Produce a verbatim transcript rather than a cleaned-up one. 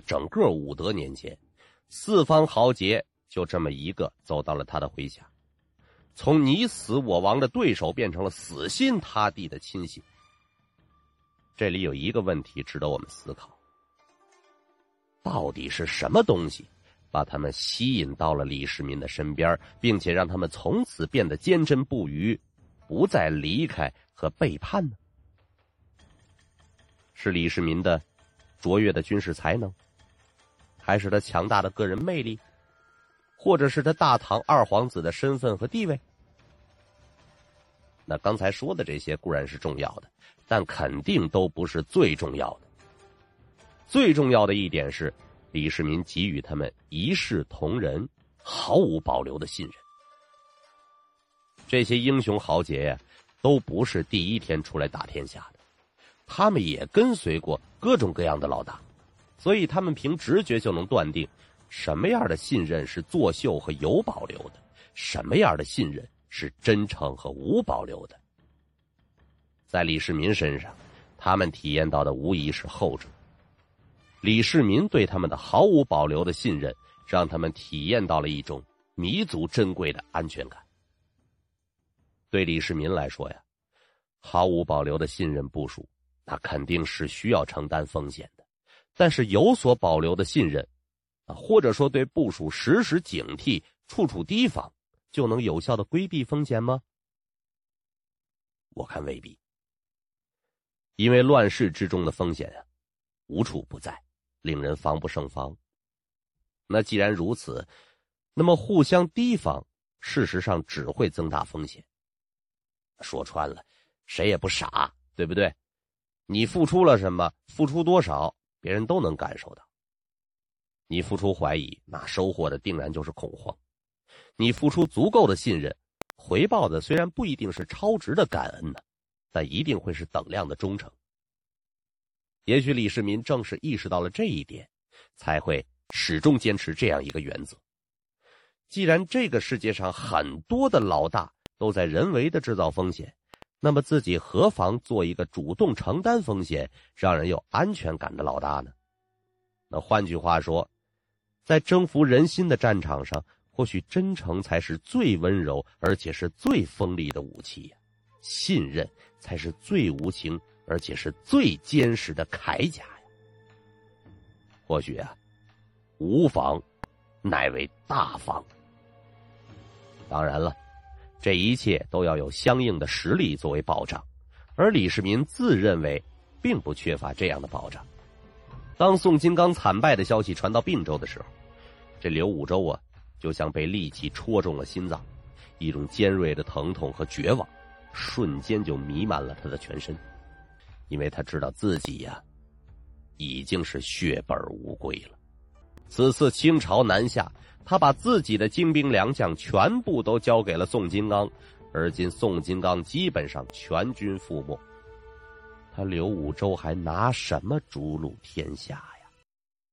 整个武德年间，四方豪杰就这么一个走到了他的麾下，从你死我亡的对手变成了死心塌地的亲信。这里有一个问题值得我们思考，到底是什么东西把他们吸引到了李世民的身边，并且让他们从此变得坚贞不渝，不再离开和背叛呢？是李世民的卓越的军事才能，还是他强大的个人魅力，或者是他大唐二皇子的身份和地位？那刚才说的这些固然是重要的，但肯定都不是最重要的。最重要的一点是，李世民给予他们一视同仁，毫无保留的信任。这些英雄豪杰呀，都不是第一天出来打天下的，他们也跟随过各种各样的老大，所以他们凭直觉就能断定什么样的信任是作秀和有保留的，什么样的信任是真诚和无保留的。在李世民身上，他们体验到的无疑是后者。李世民对他们的毫无保留的信任，让他们体验到了一种弥足珍贵的安全感。对李世民来说呀，毫无保留的信任部署，那肯定是需要承担风险的。但是有所保留的信任，或者说对部署时时警惕，处处提防，就能有效的规避风险吗？我看未必。因为乱世之中的风险啊，无处不在，令人防不胜防。那既然如此，那么互相提防，事实上只会增大风险。说穿了，谁也不傻，对不对？你付出了什么，付出多少，别人都能感受到。你付出怀疑，那收获的定然就是恐慌。你付出足够的信任，回报的虽然不一定是超值的感恩呢，但一定会是等量的忠诚。也许李世民正是意识到了这一点，才会始终坚持这样一个原则。既然这个世界上很多的老大都在人为的制造风险，那么自己何妨做一个主动承担风险，让人有安全感的老大呢？那换句话说，在征服人心的战场上，或许真诚才是最温柔而且是最锋利的武器呀，信任才是最无情而且是最坚实的铠甲呀。或许啊，无妨乃为大防。当然了，这一切都要有相应的实力作为保障，而李世民自认为并不缺乏这样的保障。当宋金刚惨败的消息传到并州的时候，这刘武周啊，就像被利器戳中了心脏，一种尖锐的疼痛和绝望瞬间就弥漫了他的全身。因为他知道自己呀、啊，已经是血本无归了。此次清朝南下，他把自己的精兵良将全部都交给了宋金刚，而今宋金刚基本上全军覆没，他刘武周还拿什么逐鹿天下呀？